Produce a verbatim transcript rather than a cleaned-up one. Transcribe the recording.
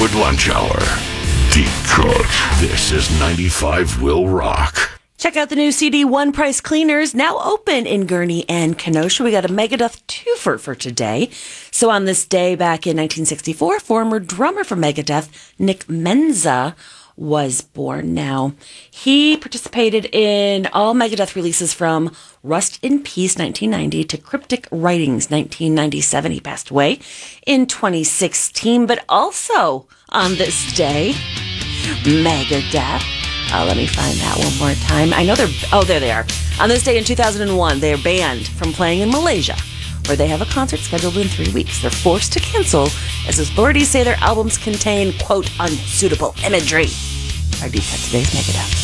Good lunch hour. Deep cut. This is ninety-five Will Rock. Check out the new C D One Price Cleaners, now open in Gurnee and Kenosha. We got a Megadeth twofer for today. So on this day back in nineteen sixty-four, former drummer for Megadeth, Nick Menza, was born. Now, he participated in all Megadeth releases from Rust in Peace nineteen ninety to Cryptic Writings nineteen ninety-seven. He passed away in twenty sixteen, but also on this day, Megadeth. Uh, let me find that one more time. I know they're... Oh, there they are. On this day in two thousand one, they're banned from playing in Malaysia, where they have a concert scheduled in three weeks. They're forced to cancel as authorities say their albums contain, quote, unsuitable imagery. Our deep cut today's Megadeth.